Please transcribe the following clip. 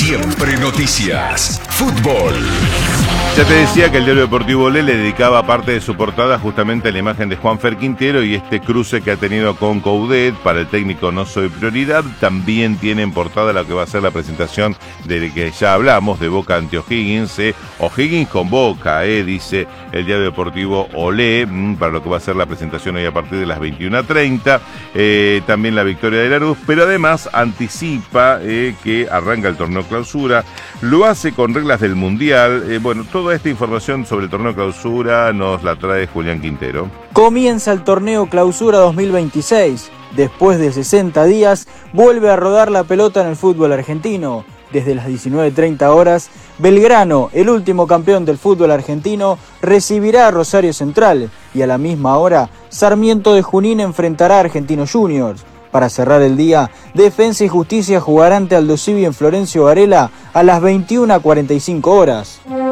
Siempre noticias. Fútbol. Ya te decía que el diario deportivo Olé le dedicaba parte de su portada justamente a la imagen de Juanfer Quintero y este cruce que ha tenido con Coudet. Para el técnico no soy prioridad. También tiene en portada lo que va a ser la presentación de que ya hablamos, de Boca ante O'Higgins. O'Higgins con Boca, dice el diario deportivo Olé, para lo que va a ser la presentación hoy a partir de las 21:30. También la victoria de Lanús, pero además anticipa que arranca el torneo clausura. Lo hace con reglas del Mundial. Toda esta información sobre el torneo clausura nos la trae Julián Quintero. Comienza el torneo clausura 2026. Después de 60 días, vuelve a rodar la pelota en el fútbol argentino. Desde las 19:30 horas, Belgrano, el último campeón del fútbol argentino, recibirá a Rosario Central y a la misma hora, Sarmiento de Junín enfrentará a Argentinos Juniors. Para cerrar el día, Defensa y Justicia jugará ante Aldosivi en Florencio Varela a las 21:45 horas.